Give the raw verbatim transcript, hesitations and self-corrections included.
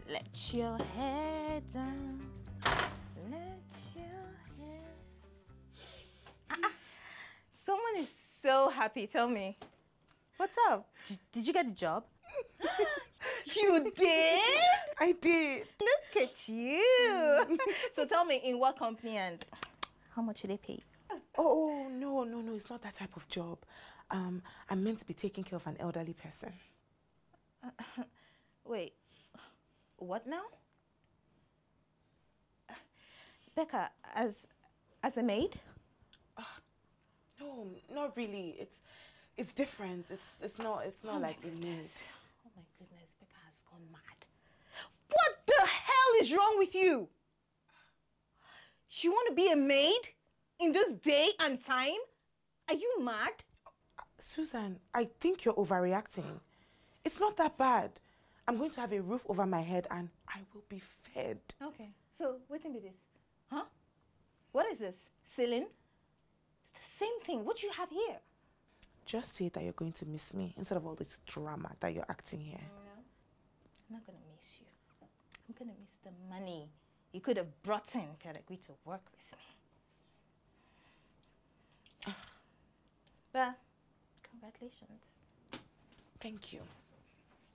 Let your head down. Let your head. Ah, ah. Someone is so happy. Tell me. What's up? D did you get the job? You did? I did. Look at you. So tell me, in what company and how much do they pay? Oh, no, no, no. It's not that type of job. Um, I'm meant to be taking care of an elderly person. Uh, wait. What now? Becca, as as a maid? Uh, no, not really. It's it's different. It's it's not it's not oh like a maid. Oh my goodness, Becca has gone mad. What the hell is wrong with you? You want to be a maid in this day and time? Are you mad? Uh, Susan, I think you're overreacting. It's not that bad. I'm going to have a roof over my head and I will be fed. Okay, so what thing is this? Huh? What is this? Ceiling? It's the same thing. What do you have here? Just say that you're going to miss me instead of all this drama that you're acting here. No, I'm not going to miss you. I'm going to miss the money you could have brought in if you had agreed to work with me. But congratulations. Thank you.